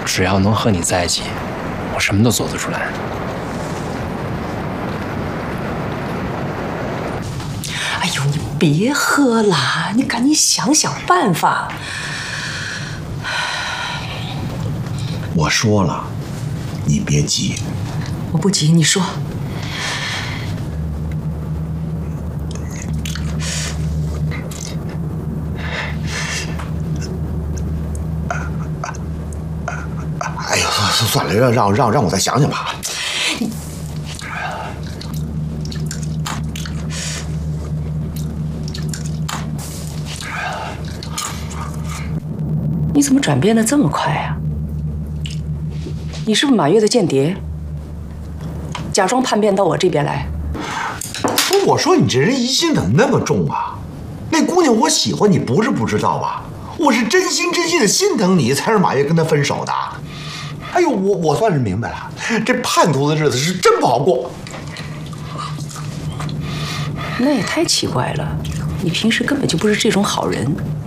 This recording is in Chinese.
只要能和你在一起，我什么都做得出来。 哎呦，你别喝了，你赶紧想想办法。 我说了，你别急。 我不急，你说。 哎呦，算了，让我再想想吧。 你怎么转变的这么快啊？你是不是马月的间谍？假装叛变到我这边来？ 不，我说你这人疑心怎么那么重啊？那姑娘我喜欢你，不是不知道吧？我是真心的心疼你，才让马月跟她分手的。哎呦，我算是明白了，这叛徒的日子是真不好过。 那也太奇怪了，你平时根本就不是这种好人。